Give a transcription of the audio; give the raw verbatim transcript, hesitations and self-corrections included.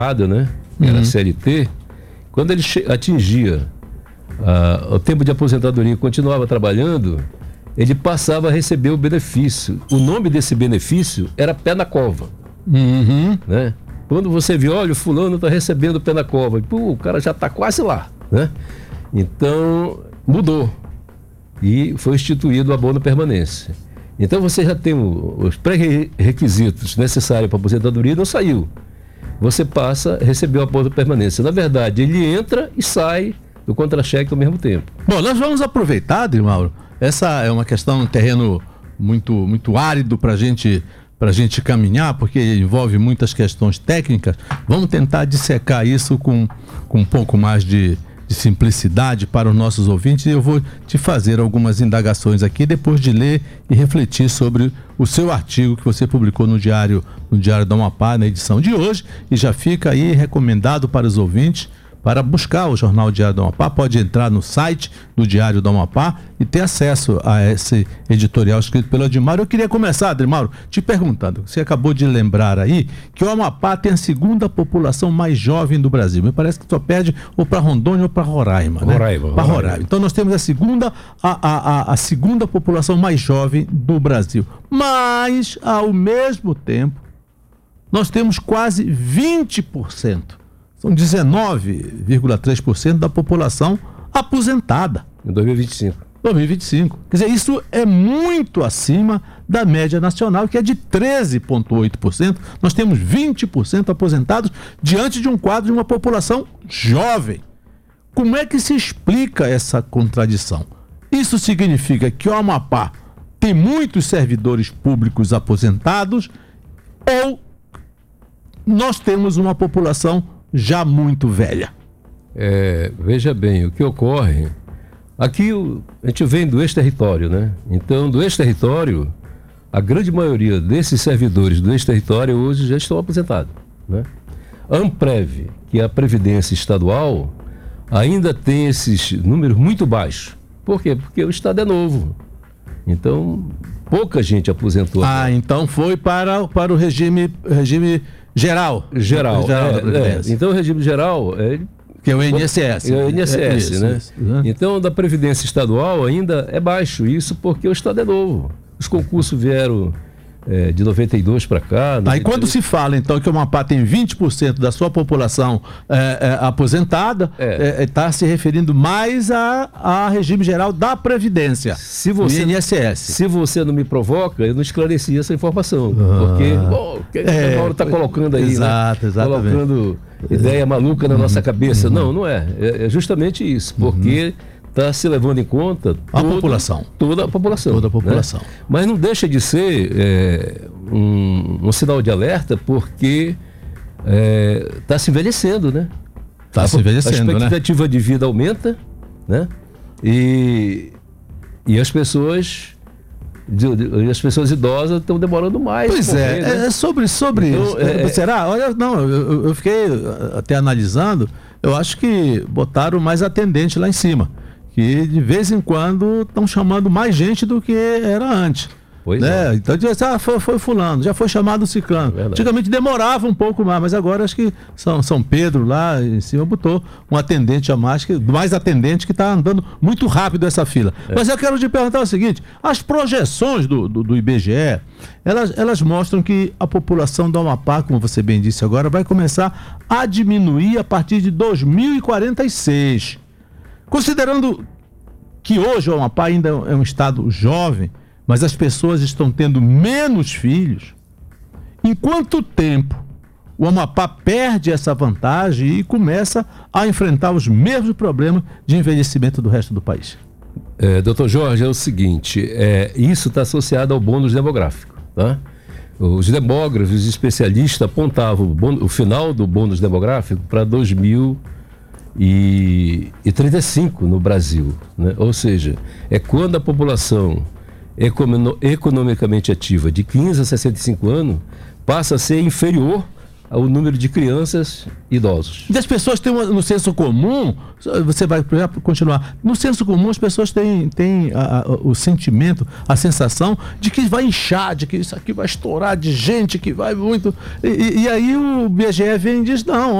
né? Era uhum. C L T. Quando ele atingia uh, o tempo de aposentadoria e continuava trabalhando, ele passava a receber o benefício. O nome desse benefício era pé na cova. Uhum. Né? Quando você vê, olha, o fulano está recebendo pé na cova. Pô, o cara já está quase lá. Né? Então, mudou. E foi instituído o abono permanência. Então você já tem o, os pré-requisitos necessários para a aposentadoria e não saiu. Você passa a receber o abono permanência. Na verdade, ele entra e sai do contra-cheque ao mesmo tempo. Bom, nós vamos aproveitar, Adrimauro, essa é uma questão, um terreno muito, muito árido para gente, a gente caminhar, porque envolve muitas questões técnicas. Vamos tentar dissecar isso com, com um pouco mais de, de simplicidade para os nossos ouvintes. Eu vou te fazer algumas indagações aqui, depois de ler e refletir sobre o seu artigo que você publicou no Diário, no Diário do Amapá, na edição de hoje, e já fica aí recomendado para os ouvintes para buscar o jornal Diário do Amapá. Pode entrar no site do Diário do Amapá e ter acesso a esse editorial escrito pelo Adrimauro. Eu queria começar, Adrimauro, te perguntando, você acabou de lembrar aí que o Amapá tem a segunda população mais jovem do Brasil. Me parece que só perde ou para Rondônia ou para Roraima, né? Roraima, Para Roraima. Então nós temos a segunda, a, a, a, a segunda população mais jovem do Brasil. Mas, ao mesmo tempo, nós temos quase vinte por cento. São dezenove vírgula três por cento da população aposentada. Em dois mil e vinte e cinco. dois mil e vinte e cinco. Quer dizer, isso é muito acima da média nacional, que é de treze vírgula oito por cento. Nós temos vinte por cento aposentados diante de um quadro de uma população jovem. Como é que se explica essa contradição? Isso significa que o Amapá tem muitos servidores públicos aposentados ou nós temos uma população já muito velha? É, veja bem, o que ocorre aqui, o, a gente vem do ex-território, né? Então, do ex-território, a grande maioria desses servidores do ex-território hoje já estão aposentados, né? A Amprev, que é a Previdência Estadual, ainda tem esses números muito baixos. Por quê? Porque o Estado é novo. Então, pouca gente aposentou. Ah, agora. Então foi para, para o regime, regime geral. Geral. É, é. Então o regime geral é, que é o I N S S. É o I N S S, é isso, né? Isso. Então, da Previdência Estadual ainda é baixo. Isso porque o Estado é novo. Os concursos vieram é, de noventa e dois para cá. Aí ah, quando se fala, então, que o Amapá tem vinte por cento da sua população é, é, aposentada, está é. é, tá se referindo mais a, a regime geral da Previdência, se você, I N S S. Se você não me provoca, eu não esclareci essa informação. Ah, porque, bom, o que é, o Mauro está colocando aí, exato, né? Exatamente. Colocando ideia maluca na uhum. nossa cabeça. Uhum. Não, não é. É justamente isso, porque... Uhum. Está se levando em conta a todo, população. Toda a população. Toda a população. Né? Mas não deixa de ser é, um, um sinal de alerta, porque está é, se envelhecendo, né? Está se envelhecendo, né? A expectativa né? de vida aumenta, né? E, e as pessoas... De, de, as pessoas idosas estão demorando mais. Pois morrer, é, né? é sobre, sobre então, é, será? Olha, não, eu, eu fiquei até analisando, eu acho que botaram mais atendente lá em cima, que de vez em quando estão chamando mais gente do que era antes. Pois né? é. Então diz, ah, foi, foi fulano, já foi chamado ciclano. É Antigamente demorava um pouco mais, mas agora acho que São, São Pedro lá em cima botou um atendente a mais, que, mais atendente que está andando muito rápido essa fila. É. Mas eu quero te perguntar o seguinte, as projeções do, do, do I B G E, elas, elas mostram que a população do Amapá, como você bem disse agora, vai começar a diminuir a partir de dois mil e quarenta e seis. Considerando que hoje o Amapá ainda é um estado jovem, mas as pessoas estão tendo menos filhos, em quanto tempo o Amapá perde essa vantagem e começa a enfrentar os mesmos problemas de envelhecimento do resto do país? É, doutor Jorge, é o seguinte, é, isso está associado ao bônus demográfico, tá? Os demógrafos, os especialistas apontavam o, bônus, o final do bônus demográfico para dois mil e trinta e cinco no Brasil, né? Ou seja, é quando a população economicamente ativa de quinze a sessenta e cinco anos passa a ser inferior o número de crianças e idosos. E as pessoas têm uma, no senso comum, você vai continuar, no senso comum as pessoas têm, têm a, a, o sentimento, a sensação de que vai inchar, de que isso aqui vai estourar de gente, que vai muito... E, e aí o I B G E vem e diz, não,